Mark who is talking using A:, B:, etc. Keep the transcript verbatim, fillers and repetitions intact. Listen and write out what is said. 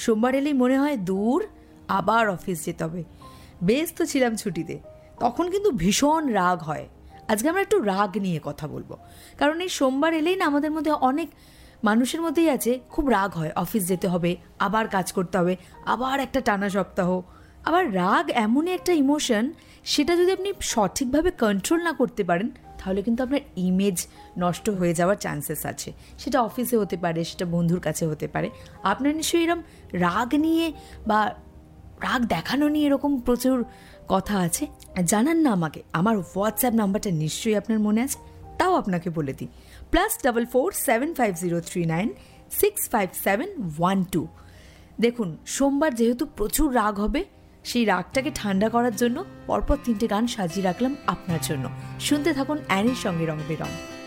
A: সোমবার এলেই মনে হয় দূর, আবার অফিস যেতে হবে। বেশ তো ছিলাম ছুটিতে, তখন কিন্তু ভীষণ রাগ হয়। আজকে আমরা একটু রাগ নিয়ে কথা বলবো, কারণ এই সোমবার এলেই না আমাদের মধ্যে অনেক মানুষের মধ্যেই আছে খুব রাগ হয়, অফিস যেতে হবে, আবার কাজ করতে হবে, আবার একটা টানা সপ্তাহ। আবার রাগ এমনই একটা ইমোশন, সেটা যদি আপনি সঠিকভাবে কন্ট্রোল না করতে পারেন তাহলে কিন্তু আপনার ইমেজ নষ্ট হয়ে যাওয়ার চান্সেস আছে। সেটা অফিসে হতে পারে, সেটা বন্ধুর কাছে হতে পারে। আপনার নিশ্চয়ই এরকম রাগ নিয়ে বা রাগ দেখানো নিয়ে এরকম প্রচুর কথা আছে, জানান না আমাকে। আমার হোয়াটসঅ্যাপ নাম্বারটা নিশ্চয়ই আপনার মনে আছে, তাও আপনাকে বলে দিই, plus double four seven five zero three nine six five seven one two. দেখুন, সোমবার যেহেতু প্রচুর রাগ হবে, সেই রাগটাকে ঠান্ডা করার জন্য পরপর তিনটে গান সাজিয়ে রাখলাম আপনার জন্য। শুনতে থাকুন অ্যানির সঙ্গে রং বেরং।